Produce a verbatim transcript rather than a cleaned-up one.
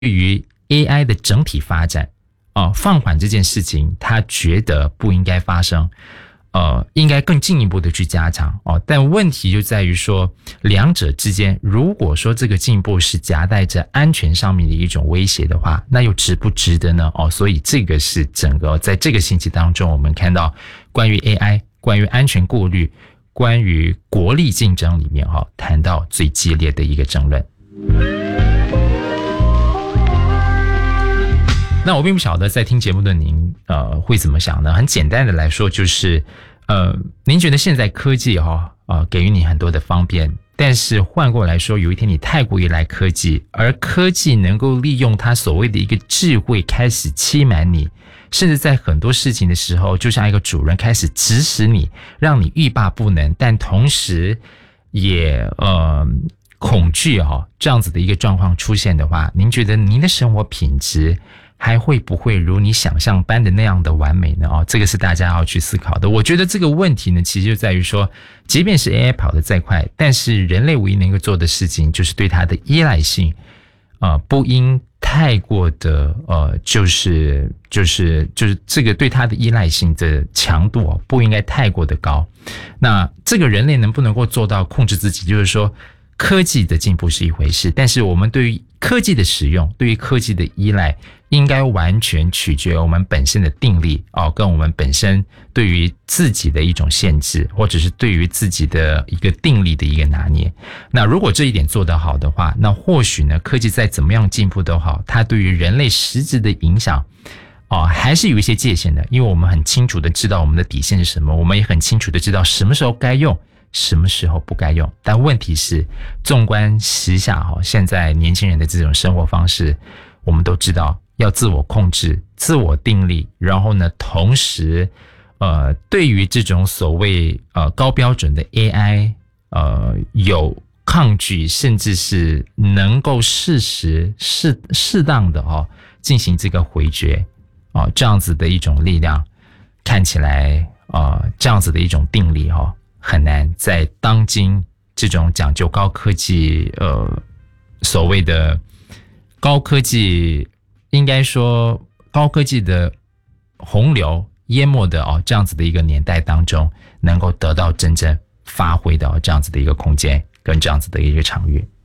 于 A I 的整体发展哦，放缓这件事情，他觉得不应该发生，呃，应该更进一步的去加强哦。但问题就在于说，两者之间，如果说这个进步是夹带着安全上面的一种威胁的话，那又值不值得呢？哦，所以这个是整个在这个星期当中，我们看到关于 A I、关于安全过滤、关于国力竞争里面哈、哦，谈到最激烈的一个争论。那我并不晓得在听节目的您呃会怎么想呢？很简单的来说，就是呃，您觉得现在科技哈啊、呃、给予你很多的方便，但是换过来说，有一天你太过依赖科技，而科技能够利用它所谓的一个智慧开始欺瞒你，甚至在很多事情的时候，就像一个主人开始指使你，让你欲罢不能，但同时也呃恐惧哈、哦、这样子的一个状况出现的话，您觉得您的生活品质还会不会如你想象般的那样的完美呢？哦，这个是大家要去思考的。我觉得这个问题呢，其实就在于说，即便是 A I 跑得再快，但是人类唯一能够做的事情，就是对它的依赖性，呃，不应太过的呃，就是就是就是这个对它的依赖性的强度哦，不应该太过的高。那这个人类能不能够做到控制自己？就是说，科技的进步是一回事，但是我们对于科技的使用，对于科技的依赖，应该完全取决于我们本身的定力哦，跟我们本身对于自己的一种限制，或者是对于自己的一个定力的一个拿捏。那如果这一点做得好的话，那或许呢，科技再怎么样进步都好，它对于人类实质的影响哦，还是有一些界限的，因为我们很清楚的知道我们的底线是什么，我们也很清楚的知道什么时候该用，什么时候不该用。但问题是，纵观时下哈，现在年轻人的这种生活方式，我们都知道要自我控制、自我定力，然后呢，同时，呃，对于这种所谓呃高标准的 A I， 呃，有抗拒，甚至是能够适时、适适当的哦进行这个回绝哦，这样子的一种力量，看起来呃这样子的一种定力哈、哦。很难在当今这种讲究高科技，呃，所谓的高科技，应该说高科技的洪流淹没的哦，这样子的一个年代当中，能够得到真正发挥的、哦、这样子的一个空间跟这样子的一个场域。